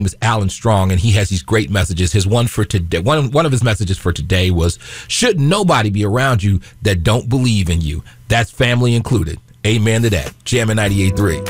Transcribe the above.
is Alan Strong, and he has these great messages. His one for today, one of his messages for today was, should nobody be around you that don't believe in you? That's family included. Amen to that. Jammin' 98.3.